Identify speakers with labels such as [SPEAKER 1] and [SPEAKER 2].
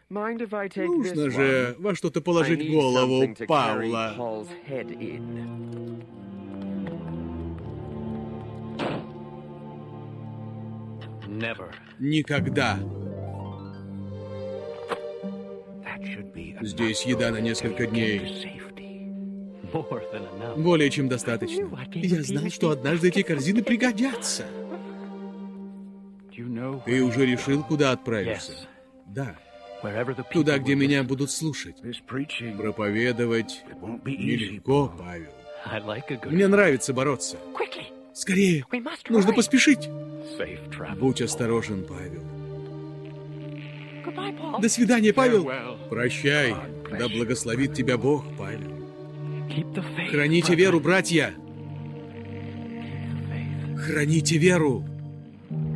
[SPEAKER 1] Нужно же во что-то положить голову Паула. Никогда. Здесь еда на несколько дней. Более чем достаточно. Я знал, что однажды эти корзины пригодятся. Ты уже решил, куда отправишься? Да. Туда, где меня будут слушать. Проповедовать нелегко, Павел. Мне нравится бороться. Скорее, нужно поспешить. Будь осторожен, Павел. До свидания, Павел. Прощай. Да благословит тебя Бог, Павел. Храните веру, братья. Храните веру.